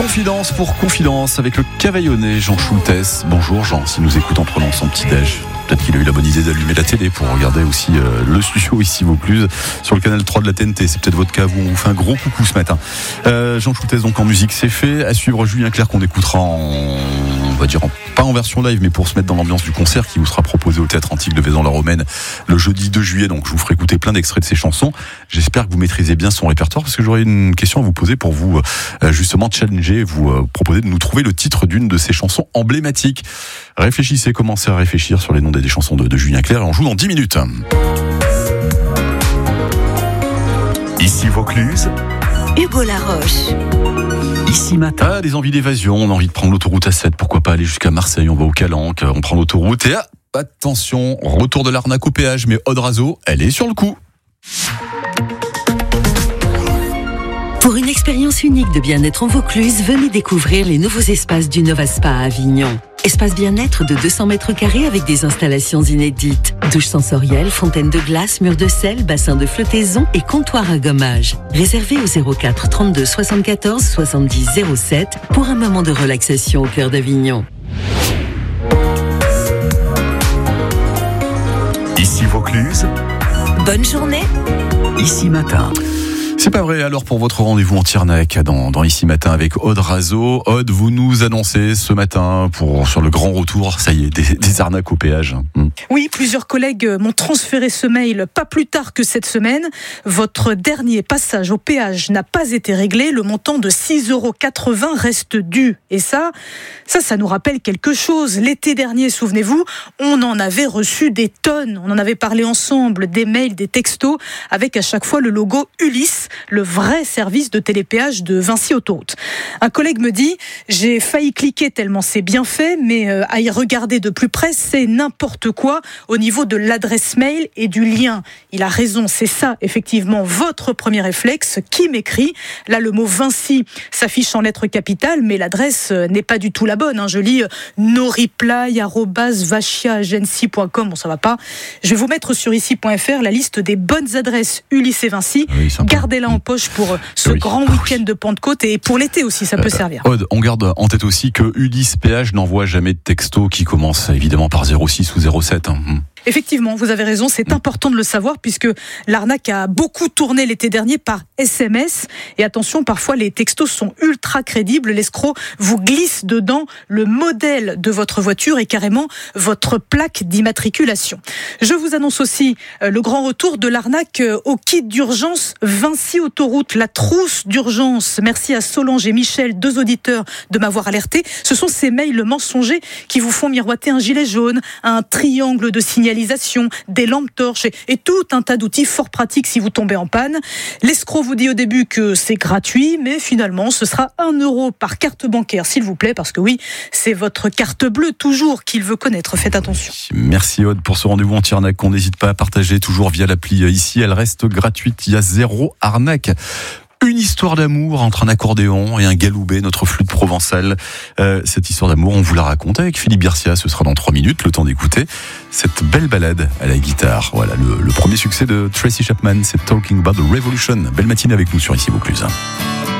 Confidence pour confidence avec le cavaillonnet Jean Schultes. Bonjour Jean, s'il nous écoute en prenant son petit-déj. Peut-être qu'il a eu la bonne idée d'allumer la télé pour regarder aussi le studio ici Vaucluse sur le canal 3 de la TNT. C'est peut-être votre cas où on vous fait un gros coucou ce matin. Jean Schultes donc en musique, c'est fait. À suivre Julien Clerc qu'on écoutera pas en version live, mais pour se mettre dans l'ambiance du concert qui vous sera proposé au Théâtre Antique de Vaison-la-Romaine le jeudi 2 juillet. Donc je vous ferai écouter plein d'extraits de ses chansons. J'espère que vous maîtrisez bien son répertoire parce que j'aurais une question à vous poser pour vous justement challenger, vous proposer de nous trouver le titre d'une de ses chansons emblématiques. Réfléchissez, commencez à réfléchir sur les noms des chansons de Julien Clerc et on joue dans 10 minutes. Ici Vaucluse, Hugo Laroche. Ici Matin. Des envies d'évasion, on a envie de prendre l'autoroute A7, pourquoi pas aller jusqu'à Marseille, on va au Calanque, on prend l'autoroute et attention, retour de l'arnaque au péage, mais Aude Razo, elle est sur le coup. Pour une expérience unique de bien-être en Vaucluse, venez découvrir les nouveaux espaces du Nova Spa à Avignon. Espace bien-être de 200 mètres carrés avec des installations inédites. Douche sensorielle, fontaine de glace, mur de sel, bassin de flottaison et comptoir à gommage. Réservé au 04 32 74 70 07 pour un moment de relaxation au cœur d'Avignon. Ici Vaucluse, Bonne journée. Ici Matin. C'est pas vrai, alors pour votre rendez-vous en Tiernac dans Ici Matin avec Aude Razo. Aude, vous nous annoncez ce matin sur le grand retour, ça y est, des arnaques au péage. Oui, plusieurs collègues m'ont transféré ce mail pas plus tard que cette semaine. Votre dernier passage au péage n'a pas été réglé, le montant de 6,80 € reste dû. Et ça nous rappelle quelque chose. L'été dernier, souvenez-vous, on en avait reçu des tonnes. On en avait parlé ensemble, des mails, des textos, avec à chaque fois le logo Ulysse, le vrai service de télépéage de Vinci Autoroute. Un collègue me dit, j'ai failli cliquer tellement c'est bien fait, mais à y regarder de plus près, c'est n'importe quoi au niveau de l'adresse mail et du lien. Il a raison, c'est ça, effectivement, votre premier réflexe. Qui m'écrit ? Là, le mot Vinci s'affiche en lettres capitales, mais l'adresse n'est pas du tout la bonne. Je lis noreply@vachiaagency.com. Bon, ça va pas. Je vais vous mettre sur ici.fr la liste des bonnes adresses Ulysse et Vinci. Oui, gardez-la en poche pour ce grand week-end de Pentecôte et pour l'été aussi, ça peut servir. Aude, on garde en tête aussi que Ulysse Péage n'envoie jamais de texto qui commence évidemment par 06 ou 07. Effectivement, vous avez raison, c'est important de le savoir puisque l'arnaque a beaucoup tourné l'été dernier par SMS. Et attention, parfois les textos sont ultra crédibles. L'escroc vous glisse dedans le modèle de votre voiture et carrément votre plaque d'immatriculation. Je vous annonce aussi le grand retour de l'arnaque au kit d'urgence Vinci Autoroute, la trousse d'urgence. Merci à Solange et Michel, 2 auditeurs, de m'avoir alerté. Ce sont ces mails mensongers qui vous font miroiter un gilet jaune, un triangle de signalisation, des lampes torches et tout un tas d'outils fort pratiques si vous tombez en panne. L'escroc vous dit au début que c'est gratuit, mais finalement ce sera 1 € par carte bancaire, s'il vous plaît, parce que oui, c'est votre carte bleue toujours qu'il veut connaître. Faites attention. Merci Aude pour ce rendez-vous en Tiernac qu'on n'hésite pas à partager toujours via l'appli ici. Elle reste gratuite, il y a 0 arnaque. Une histoire d'amour entre un accordéon et un galoubet, notre flûte provençale. Cette histoire d'amour, on vous la raconte avec Philippe Garcia. Ce sera dans 3 minutes, le temps d'écouter cette belle balade à la guitare. Voilà, le premier succès de Tracy Chapman, c'est Talking About the Revolution. Belle matinée avec nous sur Ici Vaucluse.